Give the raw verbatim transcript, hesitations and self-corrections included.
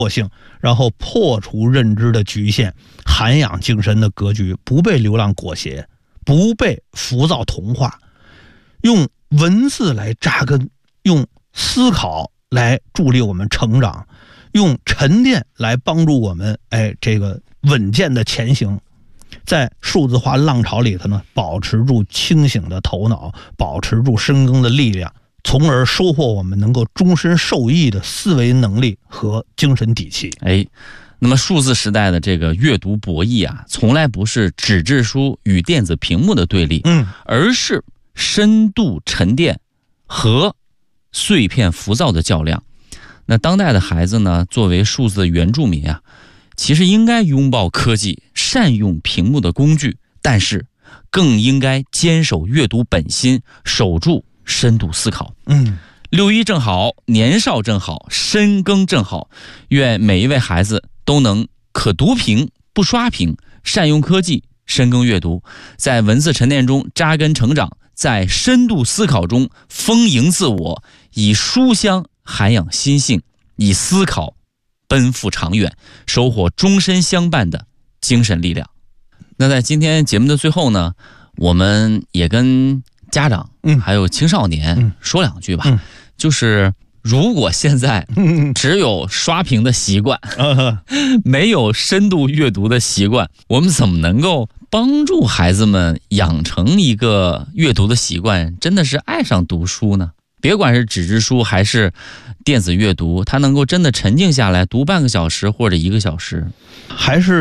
惰性，然后破除认知的局限，涵养精神的格局，不被流浪裹挟，不被浮躁同化，用文字来扎根，用思考来助力我们成长，用沉淀来帮助我们哎这个稳健的前行。在数字化浪潮里头呢，保持住清醒的头脑，保持住深耕的力量，从而收获我们能够终身受益的思维能力和精神底气。 哎，那么数字时代的这个阅读博弈啊，从来不是纸质书与电子屏幕的对立， 嗯， 而是深度沉淀和碎片浮躁的较量。那当代的孩子呢，作为数字原住民啊，其实应该拥抱科技，善用屏幕的工具，但是更应该坚守阅读本心，守住深度思考。 嗯， 六一正好，年少正好，深耕正好。愿每一位孩子都能可读屏不刷屏，善用科技，深耕阅读，在文字沉淀中扎根成长，在深度思考中丰盈自我，以书香涵养心性，以思考奔赴长远，收获终身相伴的精神力量。那在今天节目的最后呢，我们也跟家长还有青少年说两句吧， 嗯嗯、 就是如果现在只有刷屏的习惯，嗯、没有深度阅读的习惯，我们怎么能够帮助孩子们养成一个阅读的习惯，真的是爱上读书呢？别管是纸质书还是电子阅读，他能够真的沉静下来读半个小时或者一个小时， 还是